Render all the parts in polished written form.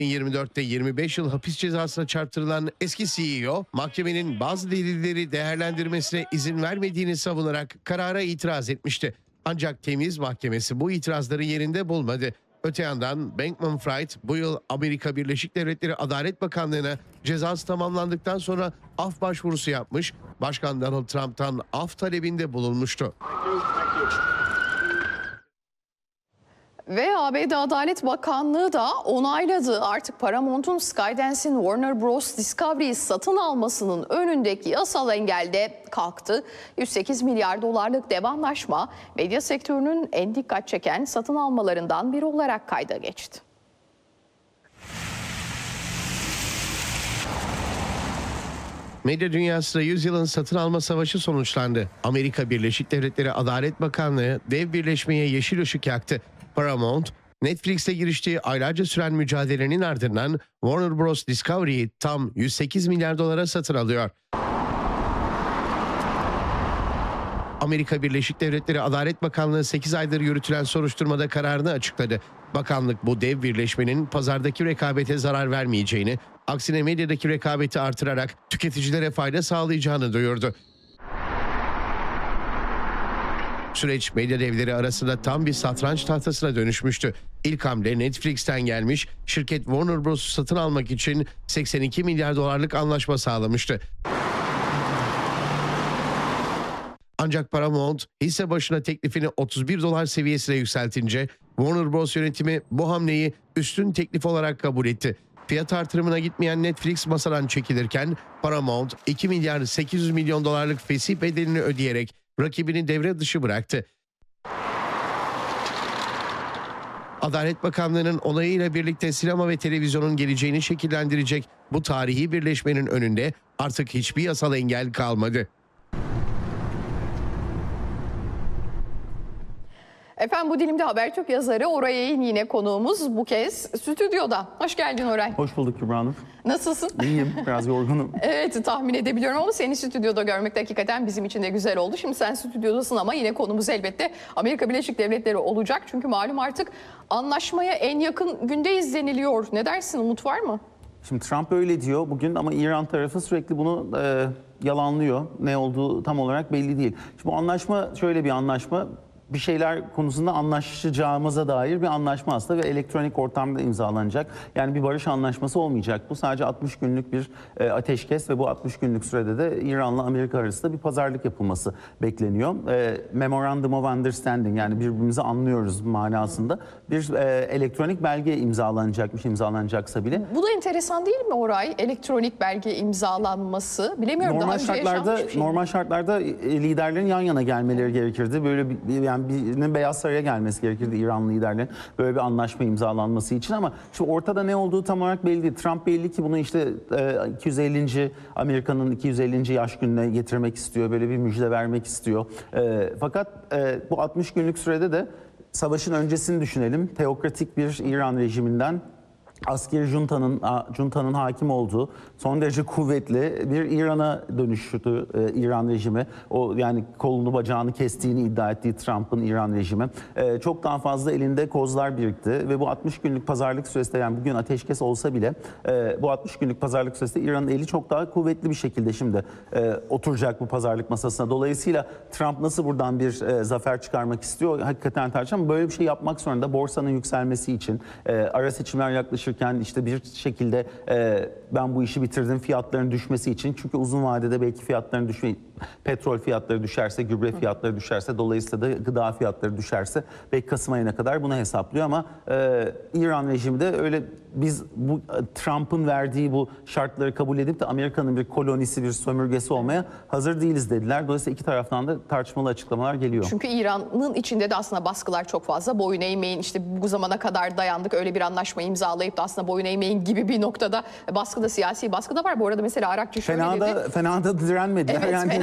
2024'te 25 yıl hapis cezasına çarptırılan eski CEO, mahkemenin bazı delilleri değerlendirmesine izin vermediğini savunarak karara itiraz etmişti. Ancak Temiz Mahkemesi bu itirazları yerinde bulmadı. Öte yandan Bankman-Fried bu yıl Amerika Birleşik Devletleri Adalet Bakanlığı'na cezası tamamlandıktan sonra af başvurusu yapmış, Başkan Donald Trump'tan af talebinde bulunmuştu. Ve ABD Adalet Bakanlığı da onayladı. Artık Paramount'un Skydance'in Warner Bros. Discovery'yi satın almasının önündeki yasal engel de kalktı. 108 milyar dolarlık dev anlaşma medya sektörünün en dikkat çeken satın almalarından biri olarak kayda geçti. Medya dünyasında 100 yılın satın alma savaşı sonuçlandı. Amerika Birleşik Devletleri Adalet Bakanlığı dev birleşmeye yeşil ışık yaktı. Paramount, Netflix'e giriştiği aylarca süren mücadelenin ardından Warner Bros. Discovery'yi tam 108 milyar dolara satın alıyor. Amerika Birleşik Devletleri Adalet Bakanlığı 8 aydır yürütülen soruşturmada kararını açıkladı. Bakanlık bu dev birleşmenin pazardaki rekabete zarar vermeyeceğini, aksine medyadaki rekabeti artırarak tüketicilere fayda sağlayacağını duyurdu. Süreç medya devleri arasında tam bir satranç tahtasına dönüşmüştü. İlk hamle Netflix'ten gelmiş, şirket Warner Bros'u satın almak için 82 milyar dolarlık anlaşma sağlamıştı. Ancak Paramount hisse başına teklifini 31 dolar seviyesine yükseltince Warner Bros. Yönetimi bu hamleyi üstün teklif olarak kabul etti. Fiyat artırımına gitmeyen Netflix masadan çekilirken Paramount 2 milyar 800 milyon dolarlık fesih bedelini ödeyerek rakibini devre dışı bıraktı. Adalet Bakanlığı'nın onayıyla birlikte sinema ve televizyonun geleceğini şekillendirecek bu tarihi birleşmenin önünde artık hiçbir yasal engel kalmadı. Efendim bu dilimde Habertürk yazarı Oray Yayın yine konuğumuz bu kez stüdyoda. Hoş geldin Oray. Hoş bulduk Kübra Hanım. Nasılsın? İyiyim, biraz yorgunum. Evet, tahmin edebiliyorum ama seni stüdyoda görmek de hakikaten bizim için de güzel oldu. Şimdi sen stüdyodasın ama yine konumuz elbette Amerika Birleşik Devletleri olacak. Çünkü malum artık anlaşmaya en yakın gündeyiz deniliyor. Ne dersin, umut var mı? Şimdi Trump öyle diyor bugün ama İran tarafı sürekli bunu yalanlıyor. Ne olduğu tam olarak belli değil. Şimdi bu anlaşma şöyle bir anlaşma. Bir şeyler konusunda anlaşacağımıza dair bir anlaşma aslında ve elektronik ortamda imzalanacak. Yani bir barış anlaşması olmayacak. Bu sadece 60 günlük bir ateşkes ve bu 60 günlük sürede de İran'la Amerika arasında bir pazarlık yapılması bekleniyor. Memorandum of Understanding, yani birbirimizi anlıyoruz manasında bir elektronik belge imzalanacaksa bile. Bu da enteresan değil mi Oray? Elektronik belge imzalanması. Bilemiyorum, daha önce yaşanmış bir şey. Normal şartlarda liderlerin yan yana gelmeleri gerekirdi. Böyle yani birinin Beyaz Saray'a gelmesi gerekirdi İranlı liderlerin böyle bir anlaşma imzalanması için, ama şu ortada ne olduğu tam olarak belli değil. Trump belli ki bunu işte 250. Amerika'nın 250. yaş gününe getirmek istiyor. Böyle bir müjde vermek istiyor. Fakat bu 60 günlük sürede de savaşın öncesini düşünelim. Teokratik bir İran rejiminden askeri juntanın hakim olduğu son derece kuvvetli bir İran'a dönüştü İran rejimi. O yani kolunu bacağını kestiğini iddia ettiği Trump'ın İran rejimi. Çok daha fazla elinde kozlar birikti ve bu 60 günlük pazarlık süresinde, yani bugün ateşkes olsa bile bu 60 günlük pazarlık süresinde İran'ın eli çok daha kuvvetli bir şekilde şimdi oturacak bu pazarlık masasına. Dolayısıyla Trump nasıl buradan bir zafer çıkarmak istiyor hakikaten tartışılır, ama böyle bir şey yapmak zorunda borsanın yükselmesi için, ara seçimler yaklaşırken işte bir şekilde ben bu işi bitirdim fiyatların düşmesi için. Çünkü uzun vadede belki fiyatların petrol fiyatları düşerse, gübre fiyatları düşerse, dolayısıyla da gıda fiyatları düşerse belki Kasım ayına kadar bunu hesaplıyor, ama İran rejimi de öyle, biz bu Trump'ın verdiği bu şartları kabul edip de Amerika'nın bir kolonisi, bir sömürgesi olmaya hazır değiliz dediler. Dolayısıyla iki taraftan da tartışmalı açıklamalar geliyor. Çünkü İran'ın içinde de aslında baskılar çok fazla. Boyun eğmeyin, işte bu zamana kadar dayandık, öyle bir anlaşma imzalayıp da aslında boyun eğmeyin gibi bir noktada baskı da, siyasi baskı da var. Bu arada mesela Arakçı şöyle dedi. Fena da direnmediler. Evet, yani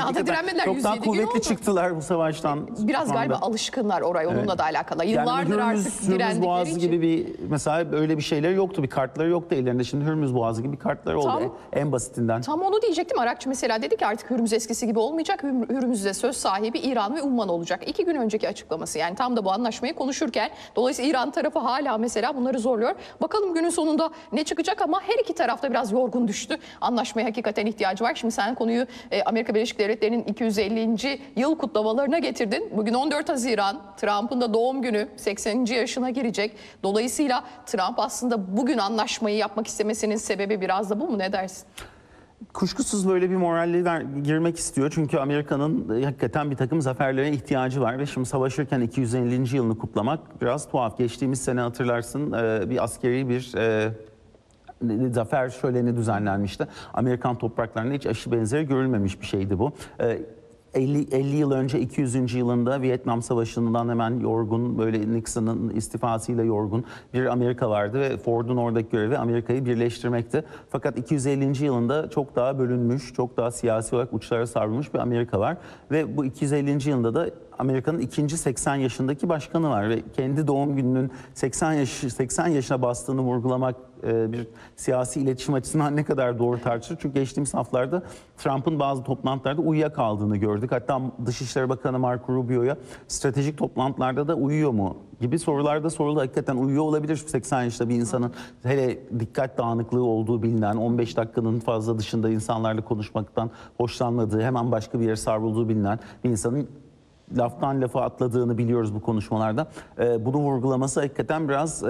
da direnmediler. Çok daha 107 gün kuvvetli oldu. çıktılar bu savaştan. Biraz şu anda. galiba alışkınlar oraya, onunla da alakalı. Yıllardır yani artık Hürmüz direndikleri Boğazı için. gibi bir mesela öyle bir şeyleri yoktu. Bir kartları yoktu ellerinde. Şimdi Hürmüz Boğazı gibi bir kartları oldu Tam- en basitinden. Tam onu diyecektim. Arakçı mesela dedi ki artık Hürmüz eskisi gibi olmayacak. Hürmüz'de söz sahibi İran ve Umman olacak. 2 gün önceki açıklaması, yani tam da bu anlaşmayı konuşurken. Dolayısıyla İran tarafı hala mesela bunları zorluyor. Bakalım günün sonunda ne çıkacak, ama her iki tarafta biraz yorgun düştü. Anlaşmaya hakikaten ihtiyacı var. Şimdi sen konuyu Amerika Birleşik Devletleri'nin 250. yıl kutlamalarına getirdin. Bugün 14 Haziran, Trump'ın da doğum günü, 80. yaşına girecek. Dolayısıyla Trump aslında bugün anlaşmayı yapmak istemesinin sebebi biraz da bu mu, ne dersin? Kuşkusuz böyle bir moralle girmek istiyor. Çünkü Amerika'nın hakikaten bir takım zaferlere ihtiyacı var. Ve şimdi savaşırken 250. yılını kutlamak biraz tuhaf. Geçtiğimiz sene hatırlarsın bir askeri bir zafer şöleni düzenlenmişti. Amerikan topraklarında hiç eşi benzeri görülmemiş bir şeydi bu. 50 yıl önce 200. yılında Vietnam Savaşı'ndan hemen yorgun, böyle Nixon'ın istifasıyla yorgun bir Amerika vardı ve Ford'un oradaki görevi Amerika'yı birleştirmekti. Fakat 250. yılında çok daha bölünmüş, çok daha siyasi olarak uçlara savrulmuş bir Amerika var. Ve bu 250. yılında da Amerika'nın ikinci 80 yaşındaki başkanı var ve kendi doğum gününün 80 yaşına bastığını vurgulamak bir siyasi iletişim açısından ne kadar doğru tartışılır. Çünkü geçtiğimiz haftalarda Trump'ın bazı toplantılarda uyuyakaldığını gördük. Hatta Dışişleri Bakanı Marco Rubio'ya stratejik toplantılarda da uyuyor mu gibi sorular da soruldu. Hakikaten uyuyor olabilir 80 yaşında bir insanın, hele dikkat dağınıklığı olduğu bilinen, 15 dakikanın fazla dışında insanlarla konuşmaktan hoşlanmadığı, hemen başka bir yere savrulduğu bilinen bir insanın laftan lafa atladığını biliyoruz bu konuşmalarda. Bunu vurgulaması hakikaten biraz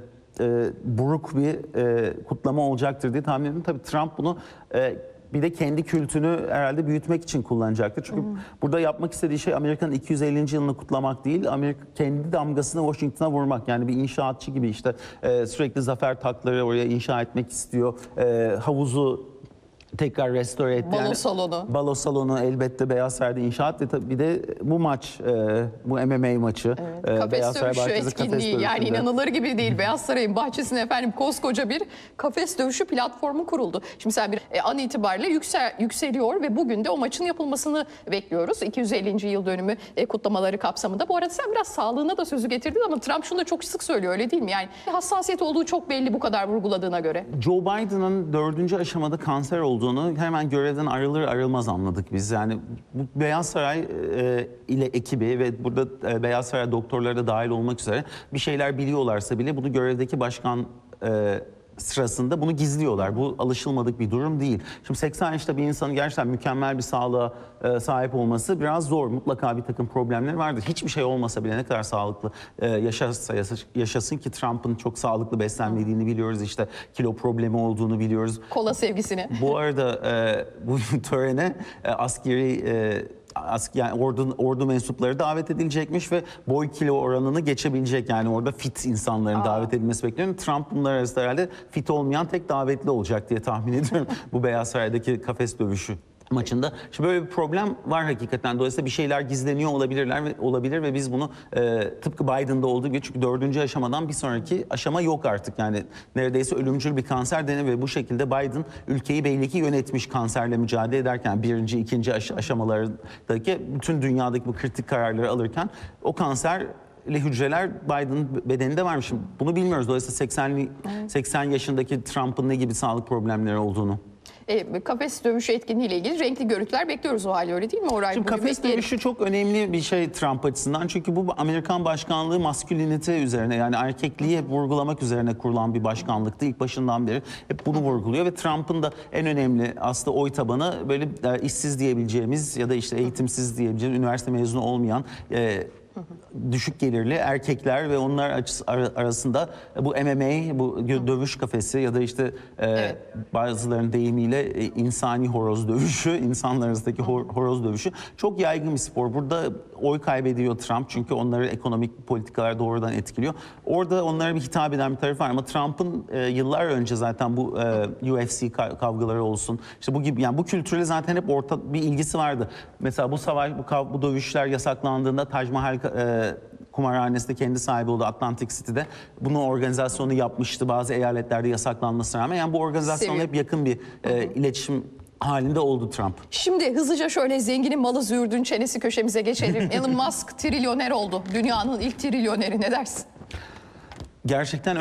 buruk bir kutlama olacaktır diye tahmin ediyorum. Tabii Trump bunu bir de kendi kültünü herhalde büyütmek için kullanacaktır. Çünkü burada yapmak istediği şey Amerika'nın 250. yılını kutlamak değil, Amerika kendi damgasını Washington'a vurmak. Yani bir inşaatçı gibi işte sürekli zafer takları oraya inşa etmek istiyor. Havuzu tekrar restore etti. Balo salonu. Balo salonu elbette Beyaz Saray'da inşaat ve tabii bir de bu maç, bu MMA maçı. Kafes dövüşü etkinliği, yani dövüşünde. inanılır gibi değil. Beyaz Saray'ın bahçesine efendim koskoca bir kafes dövüşü platformu kuruldu. Şimdi sen bir an itibariyle yükseliyor ve bugün de o maçın yapılmasını bekliyoruz. 250. yıl dönümü kutlamaları kapsamında. Bu arada sen biraz sağlığına da sözü getirdin ama Trump şunu da çok sık söylüyor, öyle değil mi? Yani hassasiyet olduğu çok belli bu kadar vurguladığına göre. Joe Biden'ın 4. aşamada kanser olduğunu hemen görevden ayrılır ayrılmaz anladık biz. Yani bu Beyaz Saray ile ekibi ve burada Beyaz Saray doktorları da dahil olmak üzere bir şeyler biliyorlarsa bile bunu görevdeki başkan sırasında bunu gizliyorlar. Bu alışılmadık bir durum değil. Şimdi 80 yaşında bir insanın gerçekten mükemmel bir sağlığa sahip olması biraz zor. Mutlaka bir takım problemleri vardır. Hiçbir şey olmasa bile ne kadar sağlıklı yaşasın ki Trump'ın çok sağlıklı beslenmediğini biliyoruz. İşte kilo problemi olduğunu biliyoruz. Kola sevgisini. Bu arada bu törene yani ordu mensupları davet edilecekmiş ve boy kilo oranını geçebilecek, yani orada fit insanların davet edilmesi bekleniyor. Trump bunlar arasında herhalde fit olmayan tek davetli olacak diye tahmin ediyorum bu Beyaz Saray'daki kafes dövüşü maçında. Şimdi böyle bir problem var hakikaten. Dolayısıyla bir şeyler gizleniyor olabilir ve biz bunu tıpkı Biden'da olduğu gibi, çünkü 4. aşamadan bir sonraki aşama yok artık. Yani neredeyse ölümcül bir kanser deniyor ve bu şekilde Biden ülkeyi belli ki yönetmiş kanserle mücadele ederken, 1. 2. aşamalardaki bütün dünyadaki bu kritik kararları alırken o kanser hücreler Biden'ın bedeninde varmış. Bunu bilmiyoruz. Dolayısıyla 80 yaşındaki Trump'ın ne gibi sağlık problemleri olduğunu. Kafes dövüşü etkinliğiyle ilgili renkli görüntüler bekliyoruz o hali, öyle değil mi Oray? Şimdi kafes dövüşü çok önemli bir şey Trump açısından. Çünkü bu Amerikan başkanlığı maskülinite üzerine, yani erkekliği hep vurgulamak üzerine kurulan bir başkanlıktı. İlk başından beri hep bunu vurguluyor ve Trump'ın da en önemli aslında oy tabanı böyle işsiz diyebileceğimiz ya da işte eğitimsiz diyebileceğimiz, üniversite mezunu olmayan düşük gelirli erkekler ve onlar arasında bu MMA, bu dövüş kafesi ya da işte bazılarının deyimiyle insani horoz dövüşü, insanlar arasındaki horoz dövüşü çok yaygın bir spor. Burada oy kaybediyor Trump çünkü onları ekonomik politikalar doğrudan etkiliyor. Orada onlara bir hitap eden bir tarafı var ama Trump'ın yıllar önce zaten bu UFC kavgaları olsun, işte bu gibi, yani bu kültürle zaten hep bir ilgisi vardı. Mesela bu dövüşler yasaklandığında Taj Mahal kumarhanesinde kendi sahibi olduğu Atlantic City'de bunun organizasyonu yapmıştı. Bazı eyaletlerde yasaklanmasına rağmen, yani bu organizasyonla hep yakın bir iletişim halinde oldu Trump. Şimdi hızlıca şöyle zenginin malı züğürdün çenesi köşemize geçelim. Elon Musk trilyoner oldu. Dünyanın ilk trilyoneri, ne dersin? Gerçekten